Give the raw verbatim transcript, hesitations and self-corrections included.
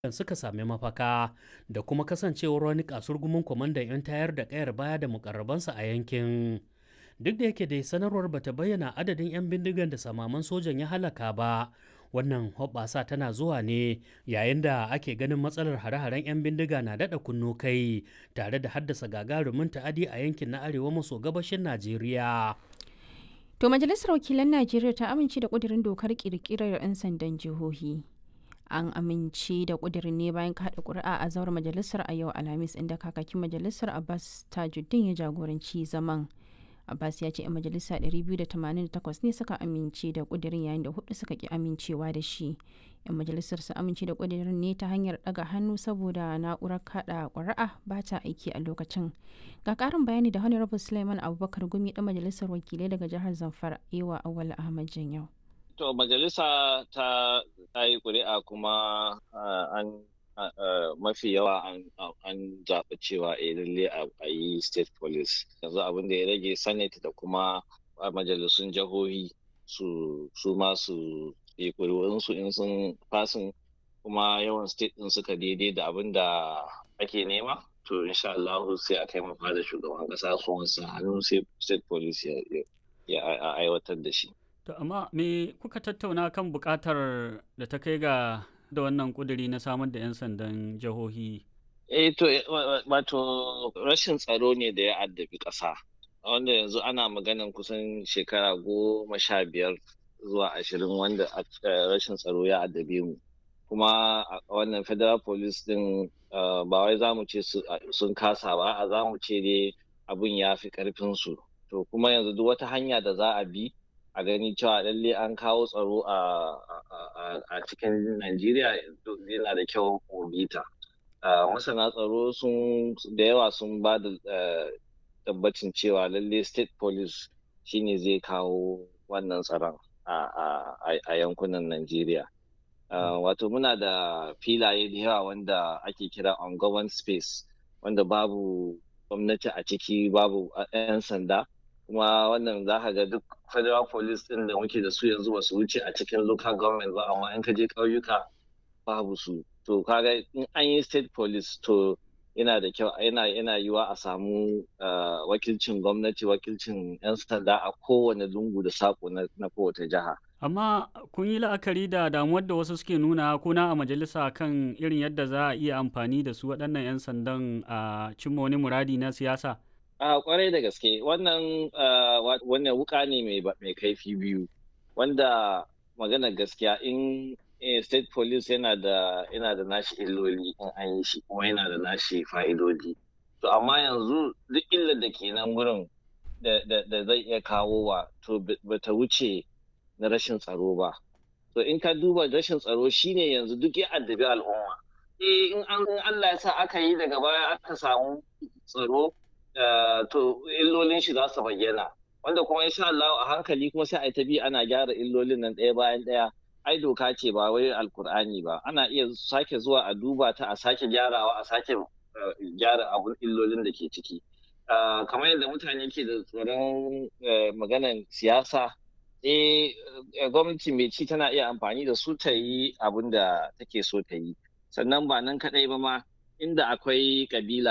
suka sami mafaka da kuma kasancewar wani kasurgumin kwamandan 'yan tayar da kayar baya da mukarrabansa a yankin. Duk da yake dai sanarwar bata bayyana adadin 'yan bindigan da samaman sojan ya halaka ba, wannan hoɓɓasa tana zuwa ne yayin da ake ganin matsalar hare-haren 'yan bindiga na daɗa kunno kai tare da haddasa gagarumin ta'adi a yankin na arewa maso gabashin Najeriya. To Majalisar Wakilan Najeriya ta amince da ƙudurin dokar ƙirƙirar 'yan sandan jihohi. An amince da ƙudurin ne bayan kaɗa ƙuri'a a zauren majalisar a yau Alhamis inda kakakin majalisar Abbas Tajuddin ya jagoranci zaman. Abbas ya ce 'yan majalisa ɗari biyu da tamanin da takwas ne suka amince da ƙudurin yayin da hudu suka ƙi amincewa da shi. 'Yan majalisar su amince da ƙudurin ne ta hanyar ɗaga hannu saboda na'urar kaɗa ƙuri'a ba ta aiki a lokacin. Ga ƙarin bayani da Honorable Suleiman Abubakar Gumi ɗan majalisar wakilai daga jihar Zamfara Ewa Awal Ahmad Janyau. To majalisa ta yi ƙuri'a kuma an mafi yawa an zaɓi cewa a lalle a yi state police. Yanzu abin da ya rage senate da kuma majalisun jihohi su ma su yi ƙuri'unsu in sun fasin kuma yawan state ɗin suka daidai da abin da ake nema. To insha Allah sai a kai mafa da shugaban ƙasa su wasu hannu sai state police ya aiwatar da shi. To amma me kuka tattauna kan buƙatar da ta kai ga da wannan ƙuduri na samar da 'yan sandan jihohi? Eh to wato rashin tsaro ne da ya addabi ƙasa. Wanda yanzu ana maganan kusan shekara goma sha biyar zuwa ashirin wanda rashin tsaro ya addabe mu. Kuma wannan federal police din ba wai za mu ce sun kasa ba, a za mu ce dai abin ya fi ƙarfinsu. To kuma yanzu duk wata hanya da za a bi a gani cewa lalle an kawo tsaro a cikin Najeriya yana da kyau bita. Masana tsaro sun da yawa sun ba da tabbacin cewa lalle state police shine zai kawo wannan tsaron a yankunan Najeriya. Wato muna da filaye da yawa wanda ake kira ungoverned space wanda babu gwamnati a ciki, babu 'yan sanda. Kuma wannan za ka ga duk federal police din da muke da su yanzu ba su wuce a cikin local government ba, amma in ka je ƙauyuka babu su. To kaga in an yi state police to yana da kyau yana yana yiwa a samu wakilcin gwamnati, wakilcin 'yan sanda a kowane lungu da sako na kowace jiha. Amma kun yi la'akari da damuwar da wasu suke nuna kuna a majalisa kan irin yadda za a iya amfani da su waɗannan 'yan sandan a cimma wani muradi na siyasa? A kwarai da gaske wannan wannan wuka ne mai kaifi biyu wanda magana gaskiya in state police yana da yana da nashi illoli in an yi shi kuma yana da nashi fa'idodi. To amma yanzu duk illar da ke nan gurin da zai iya kawo wa to bata wuce na rashin tsaro ba. To in ka duba rashin tsaro shine yanzu duk ya addabi al'umma. Eh in Allah ya sa aka yi daga baya aka samu tsaro Uh, to illolin shi za su bayyana wanda kuma insha Allah a hankali kuma sai a ta bi ana gyara illolin nan ɗaya bayan ɗaya. Ai doka ce ba wai alkur'ani ba, ana iya sake zuwa a duba ta a sake gyarawa a sake uh, gyara abun illolin da ke ciki. Uh, kamar yadda mutane ke da tsoron uh, maganan siyasa, eh gwamnati mai ci tana iya amfani da su ta yi abun da take so ta yi, sannan ba nan kaɗai ba ma inda akwai kabila